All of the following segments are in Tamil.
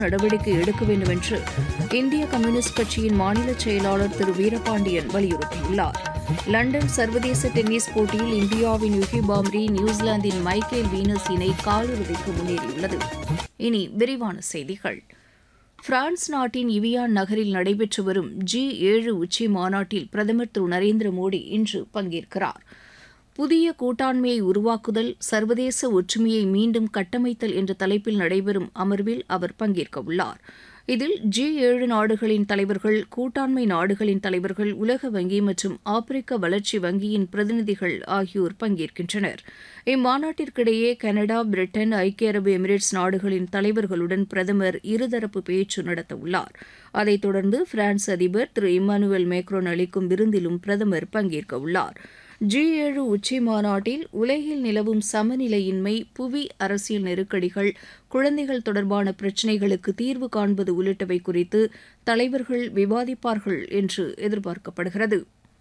நடவடிக்கை எடுக்க வேண்டும் என்று இந்திய கம்யூனிஸ்ட் கட்சியின் மாநில செயலாளர் திரு வீரபாண்டியன் வலியுறுத்தியுள்ளார். லண்டன் சர்வதேச டென்னிஸ் போட்டியில் இந்தியாவின் யுகி பாம்ரி நியூசிலாந்தின் மைக்கேல் வீனஸ் இணை காலிறுதிக்கு முன்னேறியுள்ளது. இனி விரிவான செய்திகள். பிரான்ஸ் நாட்டின் இவியான் நகரில் நடைபெற்று வரும் G7 உச்சி மாநாட்டில் பிரதமர் திரு நரேந்திர மோடி இன்று பங்கேற்கிறார். புதிய கூட்டாண்மையை உருவாக்குதல், சர்வதேச ஒற்றுமையை மீண்டும் கட்டமைத்தல் என்ற தலைப்பில் நடைபெறும் அமர்வில் அவர் பங்கேற்கவுள்ளார். இதில் G7 நாடுகளின் தலைவர்கள், கூட்டாண்மை நாடுகளின் தலைவர்கள், உலக வங்கி மற்றும் ஆப்பிரிக்க வளர்ச்சி வங்கியின் பிரதிநிதிகள் ஆகியோர் பங்கேற்கின்றனர். இம்மாநாட்டிற்கிடையே கனடா, பிரிட்டன், ஐக்கிய அரபு எமிரேட்ஸ் நாடுகளின் தலைவர்களுடன் பிரதமர் இருதரப்பு பேச்சு நடத்தவுள்ளார். அதைத் தொடர்ந்து பிரான்ஸ் அதிபர் திரு இம்மானுவேல் மேக்ரோன் அளிக்கும் விருந்திலும் பிரதமர் பங்கேற்கவுள்ளார். G7 உச்சி மாநாட்டில் உலகில் நிலவும் சமநிலையின்மை, புவி அரசியல் நெருக்கடிகள், குழந்தைகள் தொடர்பான பிரச்சினைகளுக்கு தீர்வு காண்பது உள்ளிட்டவை குறித்து தலைவர்கள் விவாதிப்பார்கள் என்று எதிர்பார்க்கப்படுகிறது.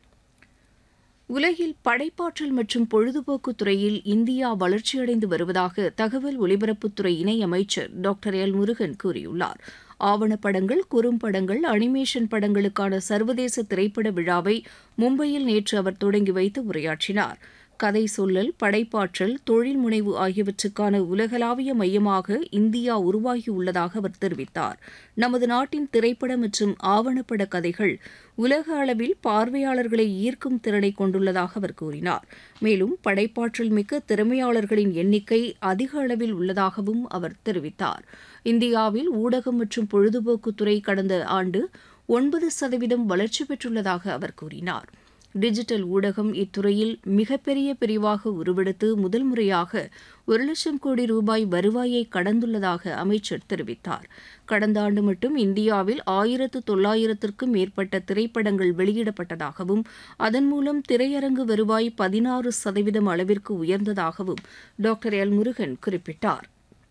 உலகில் படைப்பாற்றல் மற்றும் பொழுதுபோக்கு துறையில் இந்தியா வளர்ச்சியடைந்து வருவதாக தகவல் ஒலிபரப்புத்துறை இணையமைச்சர் டாக்டர் எல் முருகன் கூறியுள்ளார். ஆவணப்படங்கள், குறும்படங்கள், அனிமேஷன் படங்களுக்கான சர்வதேச திரைப்பட விழாவை மும்பையில் நேற்று அவர் தொடங்கி வைத்து உரையாற்றினார். கதை சொல்லல், படைப்பாற்றல், தொழில் முனைவு ஆகியவற்றுக்கான உலகளாவிய மையமாக இந்தியா உருவாகியுள்ளதாக அவர் தெரிவித்தார். நமது நாட்டின் திரைப்பட மற்றும் ஆவணப்பட கதைகள் உலக அளவில் பார்வையாளர்களை ஈர்க்கும் திறனை கொண்டுள்ளதாக அவர் கூறினார். மேலும் படைப்பாற்றல் மிக்க திறமையாளர்களின் எண்ணிக்கை அதிக அளவில் உள்ளதாகவும் அவர் தெரிவித்தார். இந்தியாவில் ஊடகம் மற்றும் பொழுதுபோக்குத்துறை கடந்த ஆண்டு 9% வளர்ச்சி பெற்றுள்ளதாக அவர் கூறினார். டிஜிட்டல் ஊடகம் இத்துறையில் மிகப்பெரிய பிரிவாக உருவெடுத்து முதல் முறையாக 1,00,000 கோடி ரூபாய் வருவாயை கடந்துள்ளதாக அமைச்சர் தெரிவித்தார். கடந்த ஆண்டு மட்டும் இந்தியாவில் 1900க்கும் மேற்பட்ட திரைப்படங்கள் வெளியிடப்பட்டதாகவும் அதன் மூலம் திரையரங்கு வருவாய் 16% அளவிற்கு உயர்ந்ததாகவும் டாக்டர் எல் முருகன் குறிப்பிட்டார்.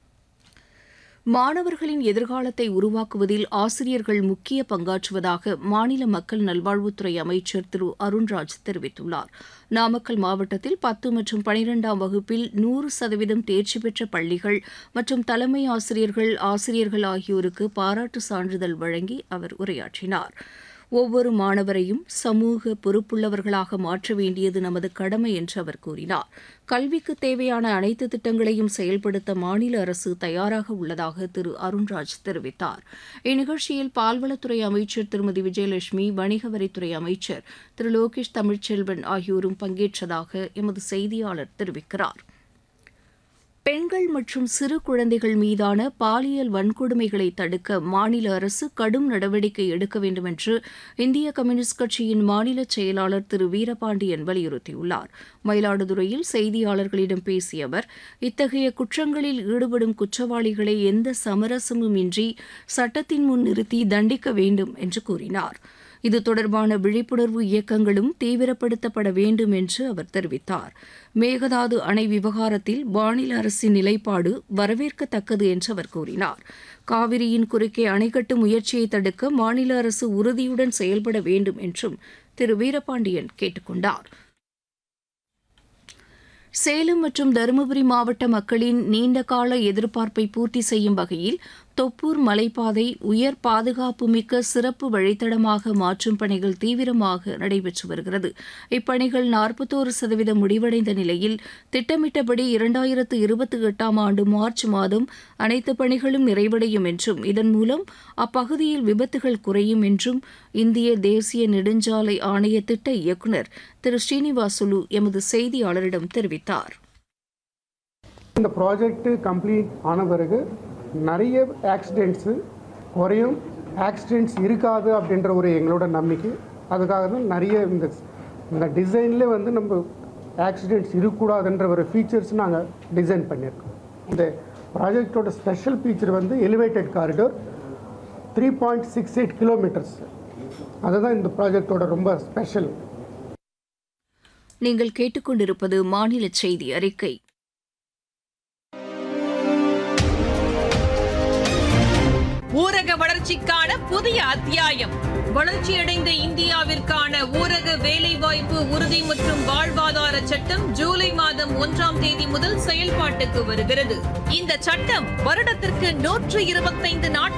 மாணவர்களின் எதிர்காலத்தை உருவாக்குவதில் ஆசிரியர்கள் முக்கிய பங்காற்றுவதாக மாநில மக்கள் நல்வாழ்வுத்துறை அமைச்சர் திரு அருண்ராஜ் தெரிவித்துள்ளார். நாமக்கல் மாவட்டத்தில் 10 மற்றும் 12ஆம் வகுப்பில் 100% தேர்ச்சி பெற்ற பள்ளிகள் மற்றும் தலைமை ஆசிரியர்கள் ஆகியோருக்கு பாராட்டு சான்றிதழ் வழங்கி அவர் உரையாற்றினார். ஒவ்வொரு மாணவரையும் சமூக பொறுப்புள்ளவர்களாக மாற்ற வேண்டியது நமது கடமை என்று அவர் கூறினார். கல்விக்கு தேவையான அனைத்து திட்டங்களையும் செயல்படுத்த மாநில அரசு தயாராக உள்ளதாக திரு அருண்ராஜ் தெரிவித்தார். இந்நிகழ்ச்சியில் பால்வளத்துறை அமைச்சர் திருமதி விஜயலட்சுமி, வணிக வரித்துறை அமைச்சர் திரு லோகேஷ் தமிழ்ச்செல்வன் ஆகியோரும் பங்கேற்றதாக எமது செய்தியாளர் தெரிவிக்கிறார். பெண்கள் மற்றும் சிறு குழந்தைகள் மீதான பாலியல் வன்கொடுமைகளை தடுக்க மாநில அரசு கடும் நடவடிக்கை எடுக்க வேண்டும் என்று இந்திய கம்யூனிஸ்ட் கட்சியின் மாநில செயலாளர் திரு வீரபாண்டியன் வலியுறுத்தியுள்ளார். மயிலாடுதுறையில் செய்தியாளர்களிடம் பேசிய அவர், இத்தகைய குற்றங்களில் ஈடுபடும் குற்றவாளிகளை எந்த சமரசமும் இன்றி சட்டத்தின் முன் நிறுத்தி தண்டிக்க வேண்டும் என்று கூறினார். இது தொடர்பான விழிப்புணர்வு இயக்கங்களும் தீவிரப்படுத்தப்பட வேண்டும் என்று அவர் தெரிவித்தார். மேகதாது அணை விவகாரத்தில் மாநில அரசின் நிலைப்பாடு வரவேற்கத்தக்கது என்று அவர் கூறினார். காவிரியின் குறுக்கே அணை கட்டும் முயற்சியை தடுக்க மாநில அரசு உறுதியுடன் செயல்பட வேண்டும் என்றும் திரு வீரபாண்டியன் கேட்டுக் கொண்டார். சேலம் மற்றும் தருமபுரி மாவட்ட மக்களின் நீண்டகால எதிர்பார்ப்பை பூர்த்தி செய்யும் வகையில் தொப்பூர் மலைப்பாதை உயர் பாதுகாப்பு மிக்க சிறப்பு வழித்தடமாக மாற்றும் பணிகள் தீவிரமாக நடைபெற்று வருகிறது. இப்பணிகள் 41% முடிவடைந்த நிலையில் திட்டமிட்டபடி 2028ஆம் ஆண்டு மார்ச் மாதம் அனைத்து பணிகளும் நிறைவடையும் என்றும் இதன் மூலம் அப்பகுதியில் விபத்துகள் குறையும் என்றும் இந்திய தேசிய நெடுஞ்சாலை ஆணைய திட்ட இயக்குநர் திரு ஸ்ரீனிவாசுலு எமது செய்தியாளரிடம் தெரிவித்தார். இந்த ப்ராஜெக்ட் கம்ப்ளீட் ஆன பிறகு நிறைய ஆக்சிடெண்ட்ஸு குறையும், ஆக்சிடெண்ட்ஸ் இருக்காது அப்படின்ற ஒரு எங்களோட நம்பிக்கை. அதுக்காக தான் நிறைய இந்த டிசைன்லேயே நம்ம ஆக்சிடெண்ட்ஸ் இருக்கக்கூடாதுன்ற ஒரு ஃபீச்சர்ஸ் நாங்கள் டிசைன் பண்ணியிருக்கோம். இந்த ப்ராஜெக்டோட special feature elevated corridor 3.68 kilometres. அதுதான் இந்த ப்ராஜெக்டோட ரொம்ப ஸ்பெஷல். நீங்கள் கேட்டுக்கொண்டிருப்பது மாநில செய்தி அறிக்கை. ஊரக வளர்ச்சிக்கான புதிய அத்தியாயம். வளர்ச்சியடைந்த இந்தியாவிற்கான ஊரக வேலைவாய்ப்பு உறுதி மற்றும் வாழ்வாதார சட்டம் ஜூலை மாதம் 1ஆம் தேதி முதல் செயல்பாட்டுக்கு வருகிறது. இந்த சட்டம் வருடத்திற்கு 125 நாட்கள்